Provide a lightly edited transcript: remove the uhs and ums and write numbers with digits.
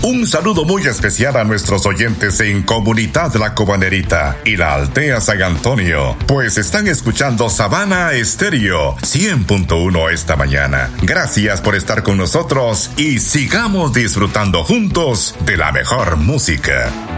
Un saludo muy especial a nuestros oyentes en Comunidad La Cobanerita y la Aldea San Antonio, pues están escuchando Sabana Estéreo 100.1 esta mañana. Gracias por estar con nosotros y sigamos disfrutando juntos de la mejor música.